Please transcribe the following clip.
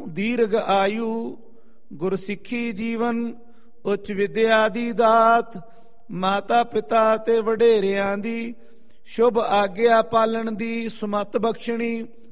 ਦੀਰਘ ਆਯੂ, ਗੁਰਸਿੱਖੀ ਜੀਵਨ, ਉੱਚ ਵਿਦਿਆ ਦੀ ਦਾਤ, ਮਾਤਾ ਪਿਤਾ ਤੇ ਵਡੇਰਿਆਂ ਦੀ ਸ਼ੁਭ ਆਗਿਆ ਪਾਲਣ ਦੀ ਸਮੱਤ ਬਖਸ਼ਣੀ,